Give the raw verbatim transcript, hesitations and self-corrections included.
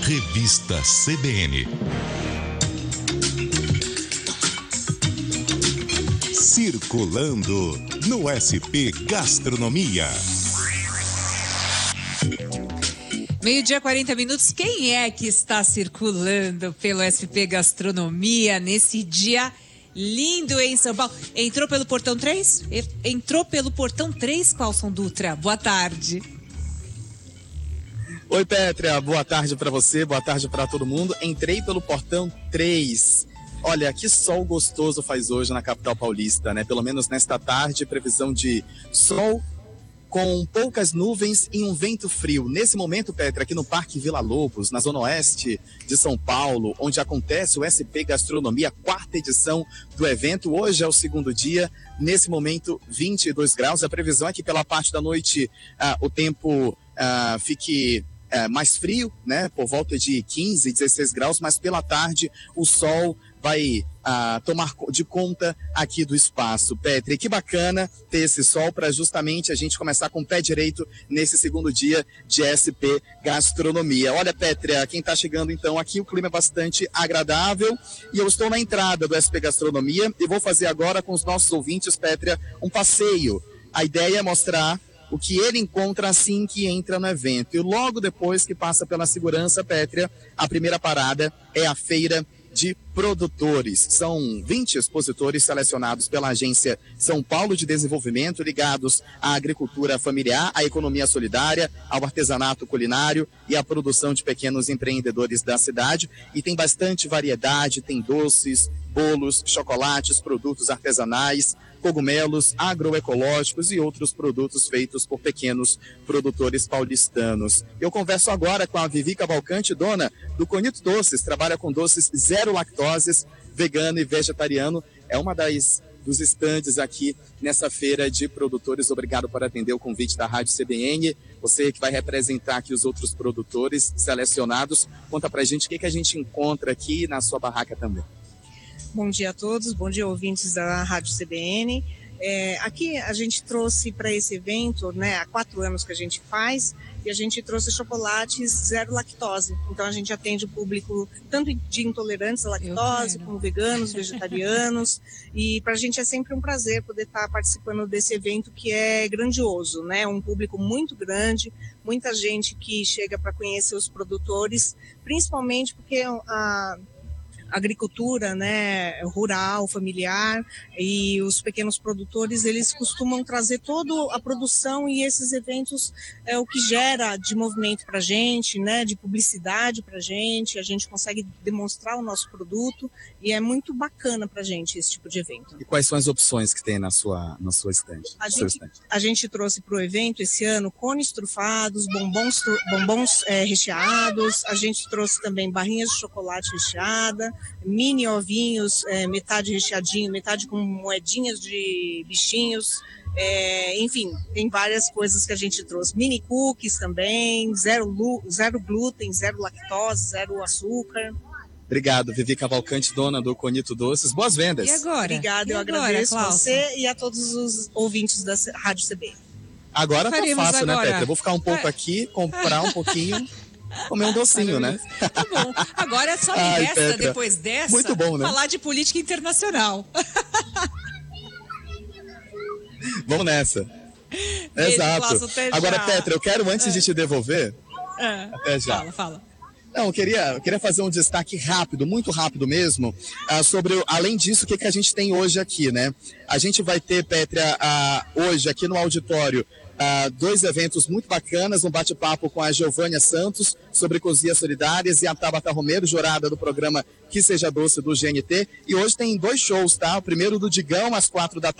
Revista C B N. Circulando no S P Gastronomia. Meio-dia, quarenta minutos. Quem é que está circulando pelo S P Gastronomia nesse dia lindo em São Paulo? Entrou pelo portão três? Entrou pelo portão três, Clauson Dutra. Boa tarde. Oi, Pétria. Boa tarde para você, boa tarde para todo mundo. Entrei pelo portão três. Olha, que sol gostoso faz hoje na capital paulista, né? Pelo menos nesta tarde, previsão de sol com poucas nuvens e um vento frio. Nesse momento, Pétria, aqui no Parque Vila Lobos, na zona oeste de São Paulo, onde acontece o S P Gastronomia, quarta edição do evento. Hoje é o segundo dia, nesse momento vinte e dois graus. A previsão é que pela parte da noite ah, o tempo ah, fique ah, mais frio, né? Por volta de quinze, dezesseis graus, mas pela tarde o sol vai ah, tomar de conta aqui do espaço. Pétria, que bacana ter esse sol para justamente a gente começar com o pé direito nesse segundo dia de S P Gastronomia. Olha, Pétria, quem está chegando então aqui, o clima é bastante agradável e eu estou na entrada do S P Gastronomia e vou fazer agora com os nossos ouvintes, Pétria, um passeio. A ideia é mostrar o que ele encontra assim que entra no evento. E logo depois que passa pela segurança, Pétria, a primeira parada é a feira de produtores. São vinte expositores selecionados pela Agência São Paulo de Desenvolvimento, ligados à agricultura familiar, à economia solidária, ao artesanato culinário e à produção de pequenos empreendedores da cidade. E tem bastante variedade, tem doces, bolos, chocolates, produtos artesanais, cogumelos, agroecológicos e outros produtos feitos por pequenos produtores paulistanos. Eu converso agora com a Vivi Cavalcante, dona do Conito Doces, trabalha com doces zero lactoses, vegano e vegetariano. É uma das dos estandes aqui nessa feira de produtores. Obrigado por atender o convite da Rádio C B N. Você que vai representar aqui os outros produtores selecionados. Conta pra gente o que, que a gente encontra aqui na sua barraca também. Bom dia a todos, bom dia ouvintes da Rádio C B N. É, aqui a gente trouxe para esse evento, né, há quatro anos que a gente faz, e a gente trouxe chocolates zero lactose. Então a gente atende o público tanto de intolerantes à lactose, como veganos, vegetarianos, e para a gente é sempre um prazer poder estar participando desse evento que é grandioso, né? Um público muito grande, muita gente que chega para conhecer os produtores, principalmente porque a agricultura, né, rural, familiar, e os pequenos produtores, eles costumam trazer toda a produção, e esses eventos é o que gera de movimento para a gente, né, de publicidade para a gente, a gente consegue demonstrar o nosso produto, e é muito bacana para a gente esse tipo de evento. E quais são as opções que tem na sua, na sua estante? A gente, a gente trouxe para o evento esse ano cones trufados, bombons, bombons é, recheados, a gente trouxe também barrinhas de chocolate recheada, mini ovinhos, é, metade recheadinho, metade com moedinhas de bichinhos, é, enfim, tem várias coisas que a gente trouxe. Mini cookies também, zero, zero glúten, zero lactose, zero açúcar. Obrigado, Vivi Cavalcante, dona do Conito Doces. Boas vendas. E agora? Obrigada, eu agora, agradeço Clauson? Você e a todos os ouvintes da Rádio C B N. Agora tá fácil, agora? né, Pétria? Eu vou ficar um pouco aqui, comprar um pouquinho, comer um docinho, né? Tá bom. Agora só me Ai, resta, Pétria, depois dessa, muito bom, né? falar de política internacional. Vamos nessa. Beijo, Exato. Clauson, até Agora, já. Pétria, eu quero, antes É. de te devolver, É. até já. Fala, fala. Não, eu queria, eu queria fazer um destaque rápido, muito rápido mesmo, uh, sobre, além disso, o que, que a gente tem hoje aqui, né? A gente vai ter, Pétria, uh, hoje aqui no auditório, Uh, dois eventos muito bacanas, um bate-papo com a Giovânia Santos sobre cozinhas solidárias e a Tabata Romero, jurada do programa Que Seja Doce do G N T. E hoje tem dois shows, tá? O primeiro do Digão, às quatro da tarde.